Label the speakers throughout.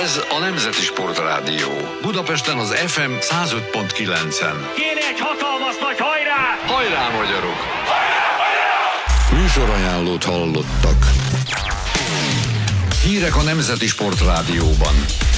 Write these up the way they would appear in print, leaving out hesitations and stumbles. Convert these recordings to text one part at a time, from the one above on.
Speaker 1: Ez a Nemzeti Sportrádió. Budapesten az FM 105.9-en.
Speaker 2: Kéne egy hatalmas nagy hajrá!
Speaker 1: Hajrá, magyarok!
Speaker 2: Hajrá, hajrá!
Speaker 1: Műsorajánlót hallottak. Hírek a Nemzeti Sportrádióban.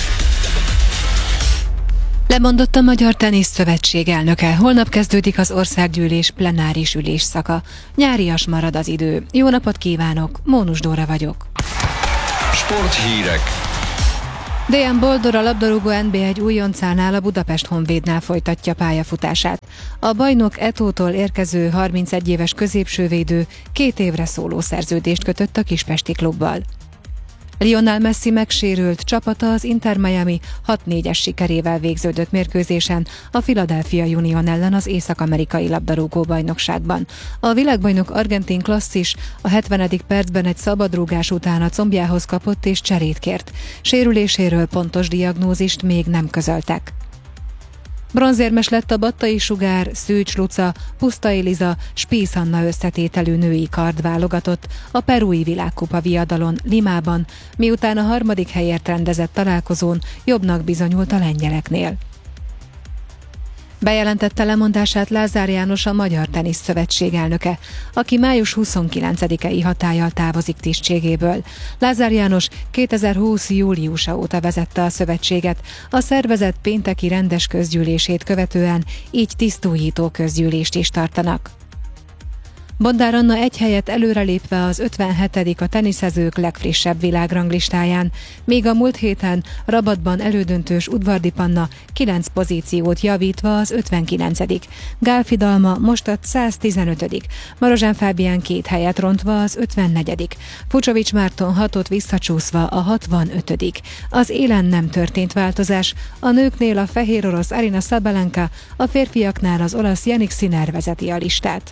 Speaker 3: Lemondott a Magyar Tenisz Szövetség elnöke. Holnap kezdődik az országgyűlés plenáris ülésszaka. Nyárias marad az idő. Jó napot kívánok, Mónus Dóra vagyok.
Speaker 1: Sporthírek.
Speaker 3: Dejan Boldor, a labdarúgó NB1 újoncánál, a Budapest Honvédnál folytatja pályafutását. A bajnok Etótól érkező 31 éves középsővédő 2 évre szóló szerződést kötött a kispesti klubbal. Lionel Messi megsérült, csapata az Inter Miami 6-4-es sikerével végződött mérkőzésen a Philadelphia Union ellen az észak-amerikai labdarúgó-bajnokságban. A világbajnok argentin klasszis a 70. percben egy szabadrúgás után a combjához kapott és cserét kért. Sérüléséről pontos diagnózist még nem közöltek. Bronzérmes lett a Battai Sugár, Szűcs Luca, Puszta Eliza, Spies Anna összetételű női kardválogatott a perui világkupa viadalon Limában, miután a 3. helyért rendezett találkozón jobbnak bizonyult a lengyeleknél. Bejelentette lemondását Lázár János, a Magyar Tenisz Szövetség elnöke, aki május 29-i hatállyal távozik tisztségéből. Lázár János 2020. júliusa óta vezette a szövetséget, a szervezet pénteki rendes közgyűlését követően így tisztújító közgyűlést is tartanak. Bondár Anna egy helyet előrelépve az 57. a teniszezők legfrissebb világranglistáján, míg a múlt héten Rabatban elődöntős Udvardi Panna 9 pozíciót javítva az 59. Gálfi Dalma most a 115. Marozsán Fábián 2 helyet rontva az 54. Fucsovics Márton 6-ot visszacsúszva a 65. Az élen nem történt változás, a nőknél a fehér orosz Aryna Sabalenka, a férfiaknál az olasz Jannik Sinner vezeti a listát.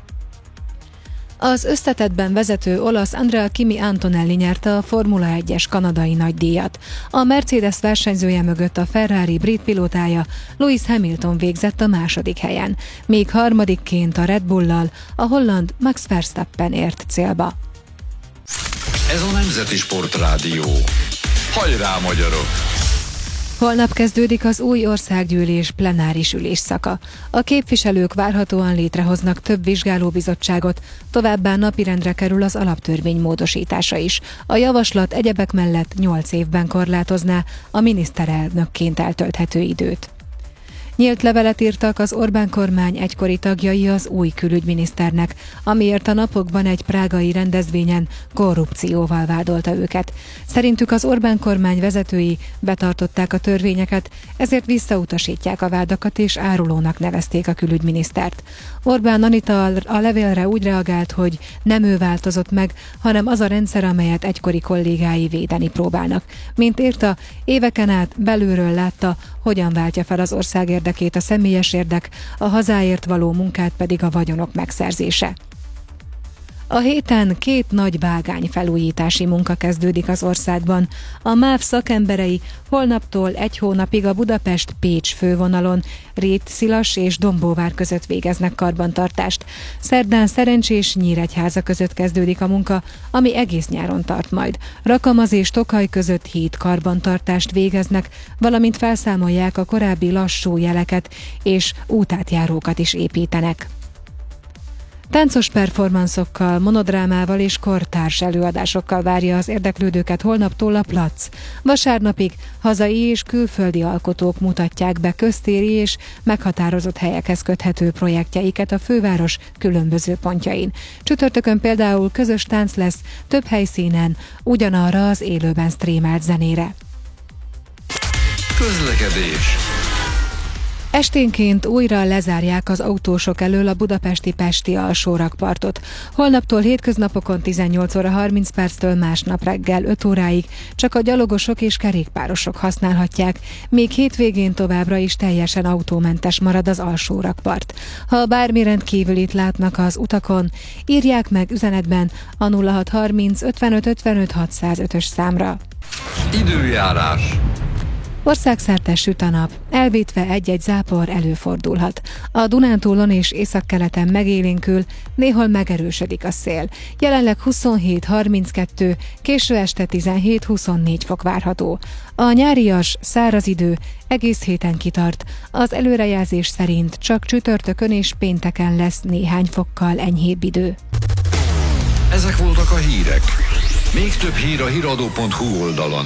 Speaker 3: Az összetettben vezető olasz Andrea Kimi Antonelli nyerte a Formula 1-es kanadai nagydíjat. A Mercedes versenyzője mögött a Ferrari brit pilótája Lewis Hamilton végzett a 2. helyen, míg harmadikként a Red Bull-lal a holland Max Verstappen ért célba.
Speaker 1: Ez a Nemzeti Sportrádió. Hajrá, magyarok!
Speaker 3: Holnap kezdődik az új országgyűlés plenáris ülésszaka. A képviselők várhatóan létrehoznak több vizsgálóbizottságot, továbbá napirendre kerül az alaptörvény módosítása is. A javaslat egyebek mellett 8 évben korlátozná a miniszterelnökként eltölthető időt. Nyílt levelet írtak az Orbán kormány egykori tagjai az új külügyminiszternek, amiért a napokban egy prágai rendezvényen korrupcióval vádolta őket. Szerintük az Orbán kormány vezetői betartották a törvényeket, ezért visszautasítják a vádakat és árulónak nevezték a külügyminisztert. Orbán Anita a levélre úgy reagált, hogy nem ő változott meg, hanem az a rendszer, amelyet egykori kollégái védeni próbálnak. Mint írta, éveken át belülről látta, hogyan váltja fel az ország érdekét a személyes érdek, a hazáért való munkát pedig a vagyonok megszerzése. A héten 2 nagy vágányfelújítási munka kezdődik az országban. A MÁV szakemberei holnaptól 1 hónapig a Budapest-Pécs fővonalon Rétszilas és Dombóvár között végeznek karbantartást. Szerdán Szerencsés Nyíregyháza között kezdődik a munka, ami egész nyáron tart majd. Rakamaz és Tokaj között híd karbantartást végeznek, valamint felszámolják a korábbi lassú jeleket és útátjárókat is építenek. Táncos performanszokkal, monodrámával és kortárs előadásokkal várja az érdeklődőket holnaptól a Plac. Vasárnapig hazai és külföldi alkotók mutatják be köztéri és meghatározott helyekhez köthető projektjeiket a főváros különböző pontjain. Csütörtökön például közös tánc lesz több helyszínen, ugyanarra az élőben streamelt zenére.
Speaker 1: Közlekedés.
Speaker 3: Esténként újra lezárják az autósok elől a budapesti Pesti alsórakpartot. Holnaptól hétköznapokon 18 óra 30 perctől másnap reggel 5 óráig csak a gyalogosok és kerékpárosok használhatják, míg hétvégén továbbra is teljesen autómentes marad az alsórakpart. Ha bármi rendkívülit látnak az utakon, írják meg üzenetben a 0630 55 55 605-ös számra.
Speaker 1: Időjárás.
Speaker 3: Országszerte süt a nap, elvétve egy-egy zápor előfordulhat. A Dunántúlon és északkeleten megélénkül, néhol megerősödik a szél. Jelenleg 27-32, késő este 17-24 fok várható. A nyárias, száraz idő egész héten kitart. Az előrejelzés szerint csak csütörtökön és pénteken lesz néhány fokkal enyhébb idő.
Speaker 1: Ezek voltak a hírek. Még több hír a hiradó.hu oldalon.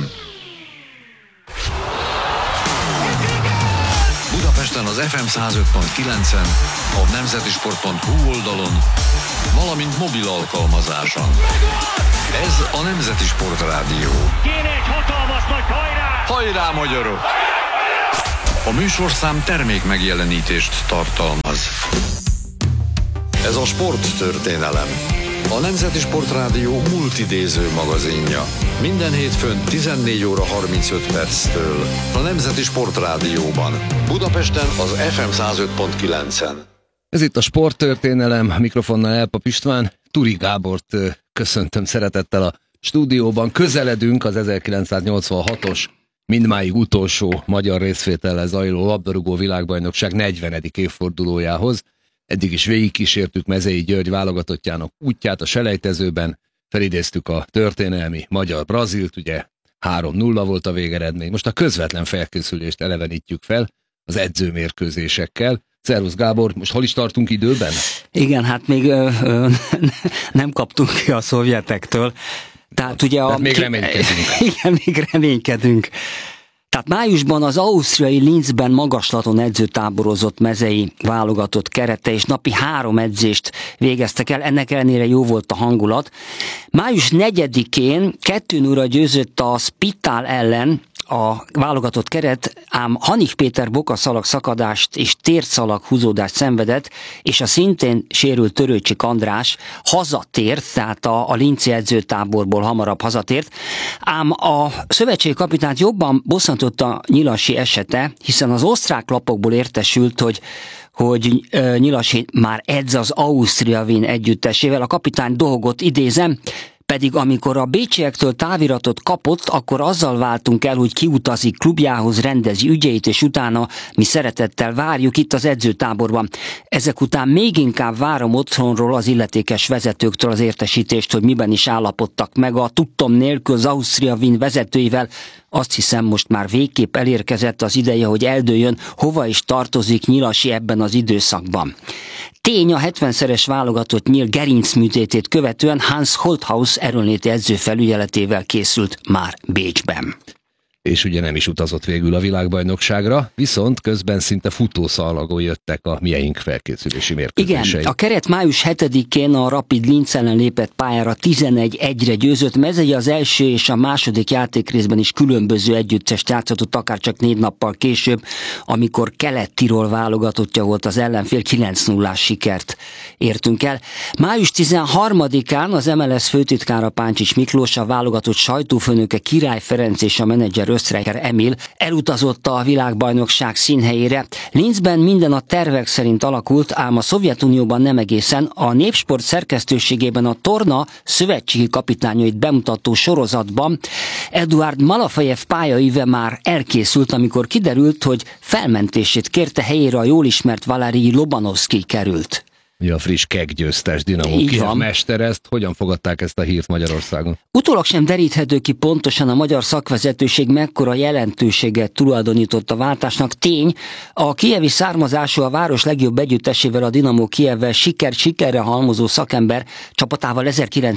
Speaker 1: Budapesten az FM 105.9-en, a nemzetisport.hu oldalon, valamint mobil alkalmazáson. Ez a Nemzeti Sport Rádió.
Speaker 2: Kéne egy hatalmas nagy hajrá!
Speaker 1: Hajrá, magyarok! A műsorszám termék megjelenítést tartalmaz. Ez a sporttörténelem. A Nemzeti Sport Rádió multidéző magazinja. Minden hétfőn 14 óra 35 perctől. A Nemzeti Sport Rádióban. Budapesten az FM 105.9-en.
Speaker 4: Ez itt a sporttörténelem, mikrofonnal Elpap István. Turi Gábort köszöntöm szeretettel a stúdióban. Közeledünk az 1986-os, mindmáig utolsó magyar részvétellel zajló labdarúgó világbajnokság 40. évfordulójához. Eddig is végigkísértük Mezei György válogatottjának útját a selejtezőben, felidéztük a történelmi magyar-brazilt, ugye 3-0 volt a végeredmény. Most a közvetlen felkészülést elevenítjük fel az edzőmérkőzésekkel. Szervusz Gábor, most hol is tartunk időben?
Speaker 5: Igen, hát még nem kaptunk ki a szovjetektől. Tehát ugye
Speaker 4: még reménykedünk.
Speaker 5: Igen, még reménykedünk. Tehát májusban az ausztriai Linzben magaslaton edzőtáborozott mezei válogatott kerete, és napi 3 edzést végeztek el, ennek ellenére jó volt a hangulat. Május 4-én 2-0-ra győzött a Spittal ellen a válogatott keret, ám Hanik Péter bokaszalag szakadást és térszalag húzódást szenvedett, és a szintén sérült Törőcsik András hazatért, tehát a linci edzőtáborból hamarabb hazatért, ám a szövetségkapitányt jobban bosszantotta Nyilasi esete, hiszen az osztrák lapokból értesült, hogy Nyilasi már edz az Austria Wien együttesével, a kapitány dohogott, idézem, pedig amikor a bécsiektől táviratot kapott, akkor azzal váltunk el, hogy kiutazik klubjához, rendezi ügyeit, és utána mi szeretettel várjuk itt az edzőtáborban. Ezek után még inkább várom otthonról az illetékes vezetőktől az értesítést, hogy miben is állapodtak meg a tudtom nélkül az Austria Wien vezetőivel. Azt hiszem, most már végképp elérkezett az ideje, hogy eldőljön, hova is tartozik Nyilasi ebben az időszakban. Tény, a 70-szeres válogatott nyíl gerincműtétét követően Hans Holthaus erőnléti edző felügyeletével készült már Bécsben.
Speaker 4: És ugye nem is utazott végül a világbajnokságra, viszont közben szinte futószalagon jöttek a mieink felkészülési mérkőzései.
Speaker 5: Igen, a keret május 7-én a Rapid Linz ellen lépett pályára 11-1-re győzött. Mezei az első és a második játékrészben is különböző együttest játszott, akár csak 4 nappal később, amikor Kelet-Tirol válogatottja volt az ellenfél, 9-0-ás sikert értünk el. Május 13-án az MLS főtitkára Páncsics Miklós, a válogatott sajtófőnöke Király Ferenc és a menedzser Ösztreicher Emil elutazott a világbajnokság színhelyére. Linzben minden a tervek szerint alakult, ám a Szovjetunióban nem egészen. A Népsport szerkesztőségében a torna szövetségi kapitányait bemutató sorozatban Eduard Malafejev pályaíve már elkészült, amikor kiderült, hogy felmentését kérte, helyére a jól ismert Valerij Lobanovszkij került.
Speaker 4: Ugye a friss keggyőztes Dinamo Kijev mester, ezt hogyan fogadták ezt a hírt Magyarországon?
Speaker 5: Utólag sem deríthető ki pontosan a magyar szakvezetőség mekkora jelentőséget tulajdonított a váltásnak. Tény, a kijevi származású, a város legjobb együttesével, a Dinamo Kijevvel sikerre halmozó szakember csapatával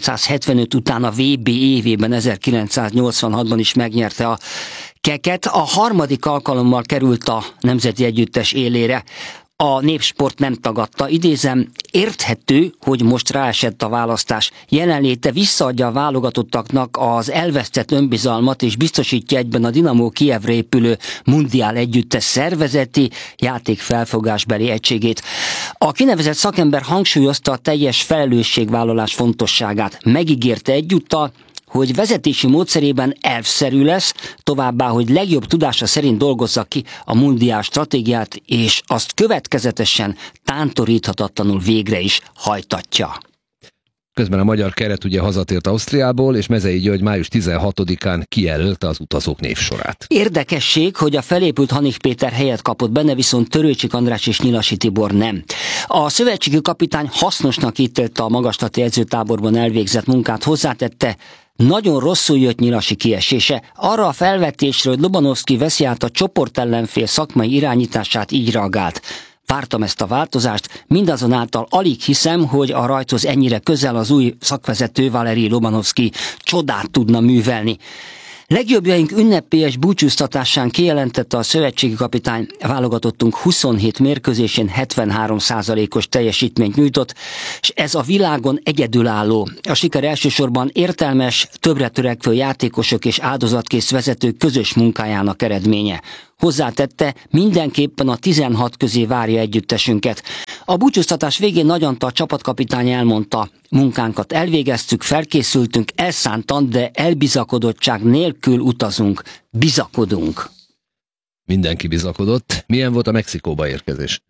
Speaker 5: 1975 után a VB évében 1986-ban is megnyerte a keket. A harmadik alkalommal került a nemzeti együttes élére. A Népsport nem tagadta, idézem, érthető, hogy most ráesett a választás. Jelenléte visszaadja a válogatottaknak az elvesztett önbizalmat, és biztosítja egyben a Dinamo Kijevre épülő mundiál együttes szervezeti játékfelfogásbeli egységét. A kinevezett szakember hangsúlyozta a teljes felelősségvállalás fontosságát. Megígérte egyúttal, hogy vezetési módszerében elvszerű lesz, továbbá, hogy legjobb tudása szerint dolgozza ki a mundiál stratégiát, és azt következetesen, tántoríthatatlanul végre is hajtatja.
Speaker 4: Közben a magyar keret ugye hazatért Ausztriából, és Mezei György május 16-án kijelölte az utazók névsorát.
Speaker 5: Érdekesség, hogy a felépült Hanik Péter helyet kapott benne, viszont Törőcsik András és Nyilasi Tibor nem. A szövetségi kapitány hasznosnak ítélte a magaslati edzőtáborban elvégzett munkát, hozzátette, nagyon rosszul jött Nyilasi kiesése. Arra a felvetésről, hogy Lobanovszky veszi át a csoportellenfél szakmai irányítását, így reagált. Vártam ezt a változást, mindazonáltal alig hiszem, hogy a rajthoz ennyire közel az új szakvezető Valeri Lobanovszky csodát tudna művelni. Legjobbjaink ünnepélyes búcsúztatásán kijelentette a szövetségi kapitány, válogatottunk 27 mérkőzésén 73%-os teljesítményt nyújtott, és ez a világon egyedülálló. A siker elsősorban értelmes, többre törekvő játékosok és áldozatkész vezetők közös munkájának eredménye. Hozzátette, mindenképpen a 16 közé várja együttesünket. A búcsúztatás végén Nagy Antal csapatkapitány elmondta, munkánkat elvégeztük, felkészültünk, elszántan, de elbizakodottság nélkül utazunk, bizakodunk.
Speaker 4: Mindenki bizakodott. Milyen volt a Mexikóba érkezés?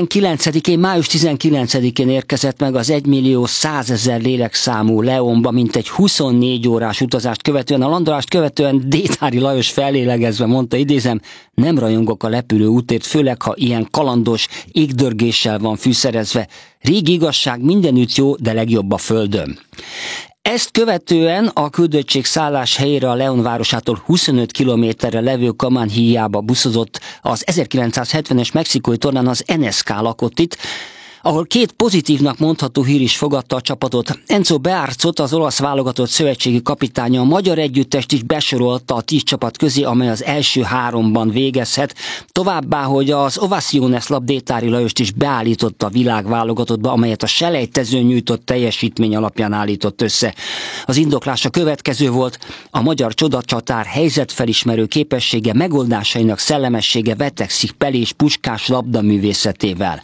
Speaker 5: Május 19-én érkezett meg az 1.100.000 lélekszámú Leónba, mintegy 24 órás utazást követően. A landolást követően Détári Lajos fellélegezve mondta, idézem, nem rajongok a lepülő útért, főleg ha ilyen kalandos égdörgéssel van fűszerezve. Régi igazság, mindenütt jó, de legjobb a földön. Ezt követően a küldöttség szállás helyére a León városától 25 kilométerre levő Camanhíjába buszozott. Az 1970-es mexikói tornán az NSK lakott itt, ahol két pozitívnak mondható hír is fogadta a csapatot. Enzo Bearzot, az olasz válogatott szövetségi kapitánya, a magyar együttest is besorolta a 10 csapat közé, amely az első 3-ban végezhet. Továbbá, hogy az Ovaciones Lab Détári Lajost is beállította a világválogatottba, amelyet a selejtezőn nyújtott teljesítmény alapján állított össze. Az indoklása következő volt, a magyar csodacsatár helyzetfelismerő képessége, megoldásainak szellemessége vetekszik Pelé és Puskás labdaművészetével.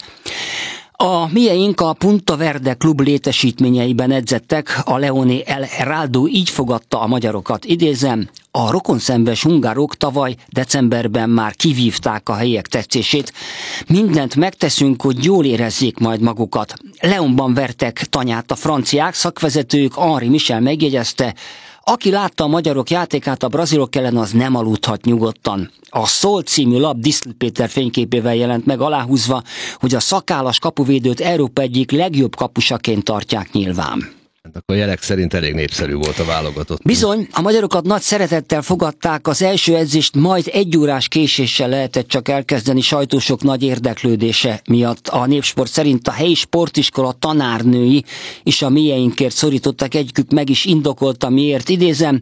Speaker 5: A mieink a Punta Verde klub létesítményeiben edzettek, a Leoni El Heraldo így fogadta a magyarokat, idézem, a rokonszenves hungárok tavaly decemberben már kivívták a helyiek tetszését. Mindent megteszünk, hogy jól érezzék majd magukat. Leonban vertek tanyát a franciák, szakvezetők Henri Michel megjegyezte, aki látta a magyarok játékát a brazilok ellen, az nem aludhat nyugodtan. A Szól című lap Diszl Péter fényképével jelent meg, aláhúzva, hogy a szakállas kapuvédőt Európa egyik legjobb kapusaként tartják nyilván.
Speaker 4: Akkor jelek szerint elég népszerű volt a válogatott.
Speaker 5: Bizony, a magyarokat nagy szeretettel fogadták, az első edzést majd 1 órás késéssel lehetett csak elkezdeni sajtósok nagy érdeklődése miatt. A Népsport szerint a helyi sportiskola tanárnői is a mieinkért szorítottak, egyikük meg is indokolta miért, idézem,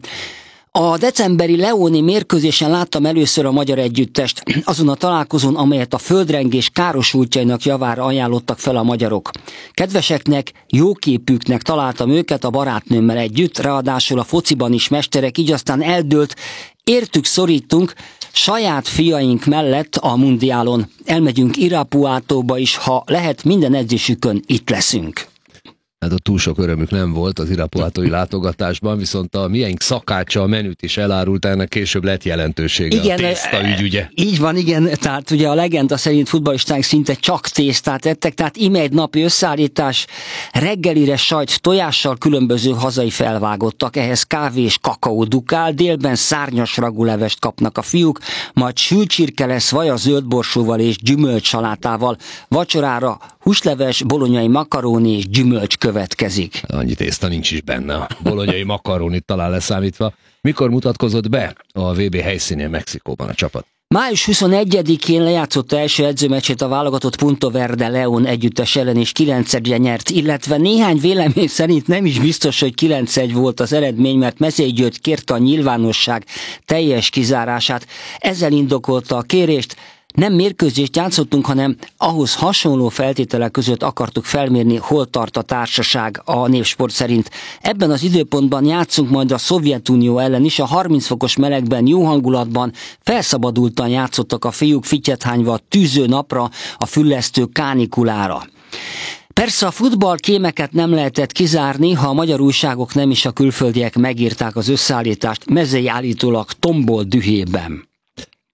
Speaker 5: a decemberi leóni mérkőzésen láttam először a magyar együttest, azon a találkozón, amelyet a földrengés károsultjainak javára ajánlottak fel a magyarok. Kedveseknek, jóképűknek találtam őket a barátnőmmel együtt, ráadásul a fociban is mesterek, így aztán eldőlt, értük szorítunk, saját fiaink mellett a mundiálon. Elmegyünk Irapuátóba is, ha lehet, minden edzésükön itt leszünk.
Speaker 4: Hát ott túl sok örömük nem volt az irapuátói látogatásban, viszont a mieink szakácsa a menüt is elárult, ennek később lett jelentősége, igen, a tésztaügy, ugye?
Speaker 5: Így van, igen, tehát ugye a legenda szerint futballistáink szinte csak tésztát ettek, tehát ime egy napi összeállítás, reggelire sajt tojással különböző hazai felvágottak, ehhez kávé és kakaó dukál, délben szárnyas ragulevest kapnak a fiúk, majd sült csirke lesz vaja zöldborsóval és gyümölcsalátával, vacsorára húsleves, bolonyai makaróni és gyümölcs következik.
Speaker 4: Annyi tészta nincs is benne, a bolonyai makarónit talán leszámítva. Mikor mutatkozott be a VB helyszínén Mexikóban a csapat?
Speaker 5: Május 21-én lejátszotta első edzőmeccsét a válogatott Punta Verde León együttes ellen, és 9-1-re nyert, illetve néhány vélemény szerint nem is biztos, hogy 9-1 volt az eredmény, mert Mezei György kérte a nyilvánosság teljes kizárását. Ezzel indokolta a kérést. Nem mérkőzést játszottunk, hanem ahhoz hasonló feltételek között akartuk felmérni, hol tart a társaság a Népsport szerint. Ebben az időpontban játszunk majd a Szovjetunió ellen is, a 30 fokos melegben, jó hangulatban, felszabadultan játszottak a fiúk, fittyethányva a tűző napra, a füllesztő kánikulára. Persze a futballkémeket nem lehetett kizárni, ha a magyar újságok nem is a külföldiek megírták az összeállítást, Mezei állítólag tombol dühében.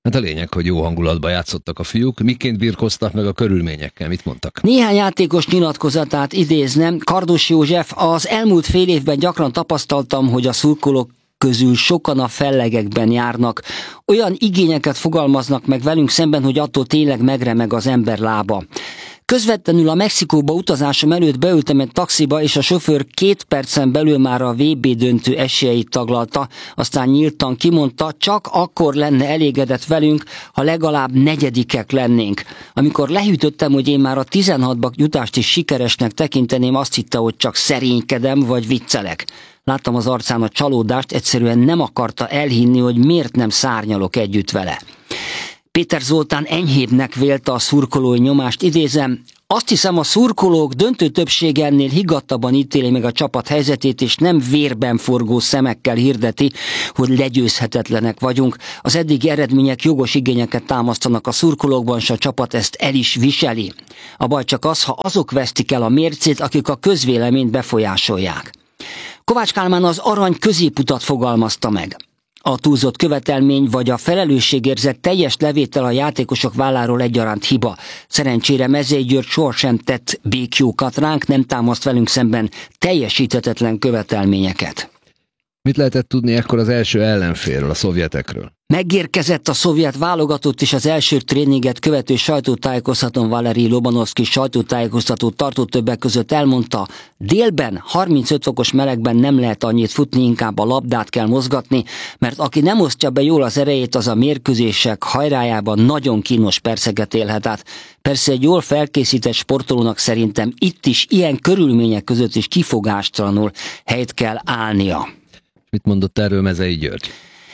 Speaker 4: Hát a lényeg, hogy jó hangulatban játszottak a fiúk. Miként birkoztak meg a körülményekkel? Mit mondtak?
Speaker 5: Néhány játékos nyilatkozatát idéznem. Kardos József: az elmúlt fél évben gyakran tapasztaltam, hogy a szurkolók közül sokan a fellegekben járnak. Olyan igényeket fogalmaznak meg velünk szemben, hogy attól tényleg megremeg az ember lába. Közvetlenül a Mexikóba utazásom előtt beültem egy taxiba, és a sofőr 2 percen belül már a VB döntő esélyeit taglalta, aztán nyíltan kimondta, csak akkor lenne elégedett velünk, ha legalább 4. lennénk. Amikor lehűtöttem, hogy én már a 16-ba jutást is sikeresnek tekinteném, azt hitte, hogy csak szerénykedem vagy viccelek. Láttam az arcán a csalódást, egyszerűen nem akarta elhinni, hogy miért nem szárnyalok együtt vele. Péter Zoltán enyhébbnek vélte a szurkolói nyomást, idézem: azt hiszem, a szurkolók döntő többsége ennél higgadtabban ítéli meg a csapat helyzetét, és nem vérben forgó szemekkel hirdeti, hogy legyőzhetetlenek vagyunk. Az eddigi eredmények jogos igényeket támasztanak a szurkolókban, és a csapat ezt el is viseli. A baj csak az, ha azok vesztik el a mércét, akik a közvéleményt befolyásolják. Kovács Kálmán az arany középutat fogalmazta meg. A túlzott követelmény vagy a felelősségérzet teljes levétel a játékosok válláról egyaránt hiba. Szerencsére Mezei György sohasem tett békjókat ránk, nem támaszt velünk szemben teljesíthetetlen követelményeket.
Speaker 4: Mit lehetett tudni ekkor az első ellenfélről, a szovjetekről?
Speaker 5: Megérkezett a szovjet válogatott, és az első tréninget követő sajtótájékoztatón Valeri Lobanovszky sajtótájékoztatót tartó többek között elmondta: délben, 35 fokos melegben nem lehet annyit futni, inkább a labdát kell mozgatni, mert aki nem osztja be jól az erejét, az a mérkőzések hajrájában nagyon kínos perceket élhet át. Persze egy jól felkészített sportolónak szerintem itt is, ilyen körülmények között is kifogástalanul helyt kell állnia.
Speaker 4: Mit mondott erről Mezei György?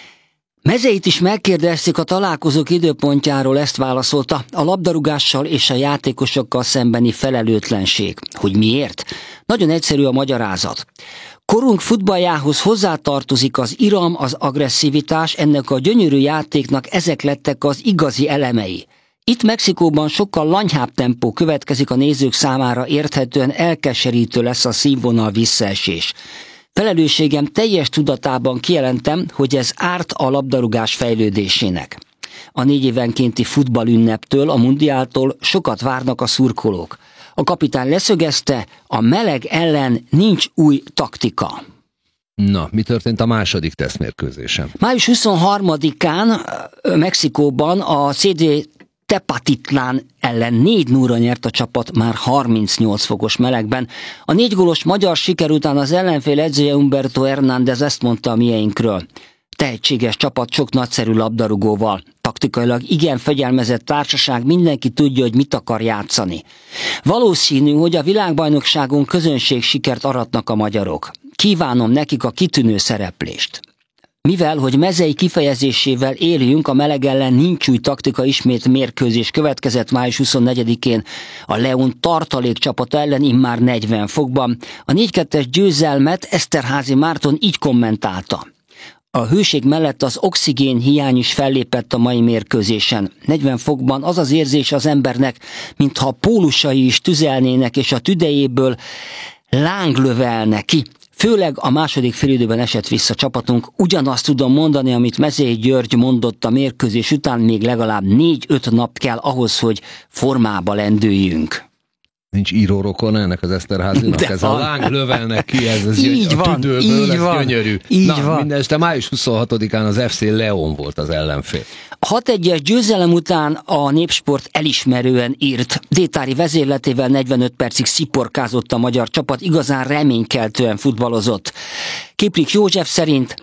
Speaker 5: Mezeit is megkérdezték a találkozók időpontjáról, ezt válaszolta: a labdarúgással és a játékosokkal szembeni felelőtlenség. Hogy miért? Nagyon egyszerű a magyarázat. Korunk futballjához hozzátartozik az iram, az agresszivitás, ennek a gyönyörű játéknak ezek lettek az igazi elemei. Itt Mexikóban sokkal lanyhább tempó következik, a nézők számára érthetően elkeserítő lesz a színvonal visszaesés. Felelősségem teljes tudatában kijelentem, hogy ez árt a labdarúgás fejlődésének. A 4 évenkénti futballünneptől, a mundiáltól sokat várnak a szurkolók. A kapitány leszögezte, a meleg ellen nincs új taktika.
Speaker 4: Na, mi történt a második tesztmérkőzésen?
Speaker 5: Május 23-án Mexikóban a CD Tepatitlán ellen 4-0-ra nyert a csapat már 38 fokos melegben. A 4 gólos magyar siker után az ellenfél edzője Humberto Hernández ezt mondta a mieinkről: tehetséges csapat sok nagyszerű labdarúgóval. Taktikailag igen fegyelmezett társaság, mindenki tudja, hogy mit akar játszani. Valószínű, hogy a világbajnokságon közönség sikert aratnak a magyarok. Kívánom nekik a kitűnő szereplést. Mivel, hogy Mezei kifejezésével éljünk, a meleg ellen nincs új taktika, ismét mérkőzés következett május 24-én a León tartalék csapata ellen immár 40 fokban. A 4-2-es győzelmet Eszterházy Márton így kommentálta: a hőség mellett az oxigén hiány is fellépett a mai mérkőzésen. 40 fokban az az érzés az embernek, mintha a pólusai is tüzelnének, és a tüdejéből láng lövelne ki. Főleg a második félidőben esett vissza csapatunk. Ugyanazt tudom mondani, amit Mezei György mondott a mérkőzés után, még legalább 4-5 nap kell ahhoz, hogy formába lendüljünk.
Speaker 4: Nincs írórokon ennek az Eszterházynak? Ez a láng lövelnek ki, ez
Speaker 5: így
Speaker 4: a
Speaker 5: van,
Speaker 4: tüdőből, ez
Speaker 5: van,
Speaker 4: gyönyörű. Na, mindeneste május 26-án az FC León volt az ellenfél.
Speaker 5: A 6-1-es győzelem után a Népsport elismerően írt: Détári vezérletével 45 percig sziporkázott a magyar csapat, igazán reménykeltően futballozott. Kiprik József szerint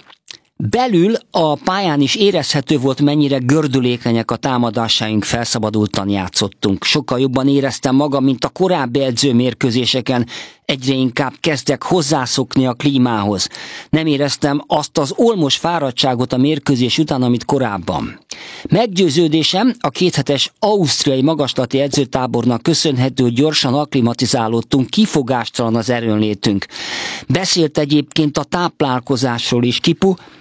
Speaker 5: belül a pályán is érezhető volt, mennyire gördülékenyek a támadásaink, felszabadultan játszottunk. Sokkal jobban éreztem magam, mint a korábbi edzőmérkőzéseken. Egyre inkább kezdek hozzászokni a klímához. Nem éreztem azt az olmos fáradtságot a mérkőzés után, amit korábban. Meggyőződésem, a 2 hetes ausztriai magaslati edzőtábornak köszönhető, hogy gyorsan akklimatizálódtunk, kifogástalan az erőnlétünk. Beszélt egyébként a táplálkozásról is Kipu.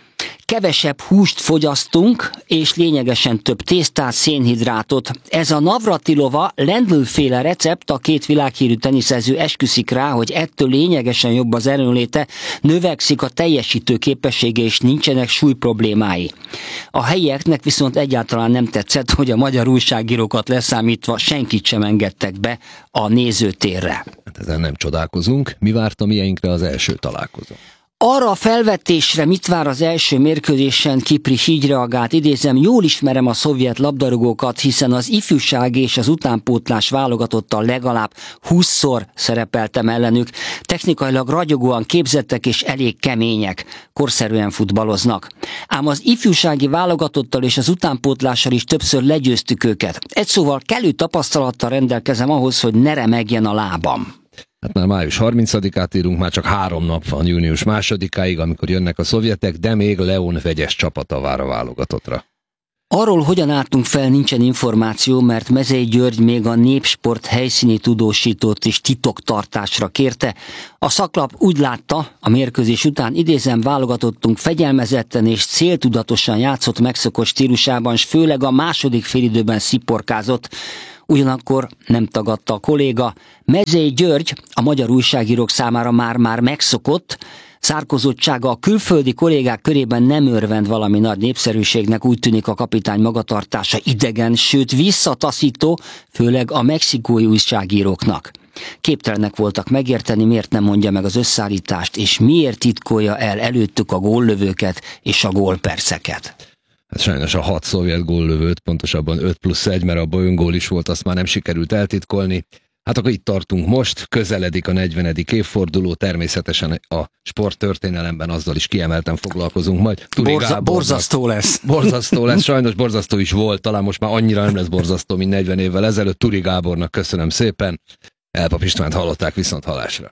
Speaker 5: kevesebb húst fogyasztunk, és lényegesen több tésztát, szénhidrátot. Ez a Navratilova Lendl-féle recept, a két világhírű teniszező esküszik rá, hogy ettől lényegesen jobb az erőnléte, növekszik a teljesítő képessége, és nincsenek súlyproblémái. A helyieknek viszont egyáltalán nem tetszett, hogy a magyar újságírókat leszámítva senkit sem engedtek be a nézőtérre.
Speaker 4: Hát ezen nem csodálkozunk. Mi várt a mieinkre az első találkozó?
Speaker 5: Arra a felvetésre, mit vár az első mérkőzésen, Kipris így reagált, idézem, jól ismerem a szovjet labdarúgókat, hiszen az ifjúság és az utánpótlás válogatottal legalább 20-szor szerepeltem ellenük. Technikailag ragyogóan képzettek és elég kemények, korszerűen futballoznak. Ám az ifjúsági válogatottal és az utánpótlással is többször legyőztük őket. Egy szóval kellő tapasztalattal rendelkezem ahhoz, hogy ne remegjen a lábam.
Speaker 4: Hát már május 30-át írunk, már csak 3 nap van június 2-áig, amikor jönnek a szovjetek, de még Leon vegyes csapata vár a válogatottra.
Speaker 5: Arról, hogyan álltunk fel, nincsen információ, mert Mezei György még a Népsport helyszíni tudósítót is titoktartásra kérte. A szaklap úgy látta, a mérkőzés után, idézem, válogatottunk fegyelmezetten és céltudatosan játszott megszokott stílusában, s főleg a második félidőben sziporkázott. Ugyanakkor nem tagadta a kolléga, Mezei György a magyar újságírók számára már megszokott, szárkozottsága a külföldi kollégák körében nem örvend valami nagy népszerűségnek, úgy tűnik a kapitány magatartása idegen, sőt visszataszító, főleg a mexikói újságíróknak. Képtelenek voltak megérteni, miért nem mondja meg az összeállítást, és miért titkolja el előttük a góllövőket és a gólperceket.
Speaker 4: Hát sajnos a 6 szovjet góllövőt, pontosabban 5+1, mert abban öngól is volt, azt már nem sikerült eltitkolni. Hát akkor itt tartunk most, közeledik a 40. évforduló, természetesen a sporttörténelemben azzal is kiemelten foglalkozunk majd.
Speaker 5: Borzasztó lesz.
Speaker 4: Borzasztó lesz, sajnos borzasztó is volt, talán most már annyira nem lesz borzasztó, mint 40 évvel ezelőtt. Turi Gábornak köszönöm szépen, Elpap Istvánt hallották, viszont hallásra.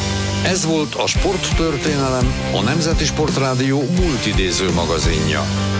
Speaker 1: Ez volt a Sporttörténelem, a Nemzeti Sportrádió multidéző magazinja.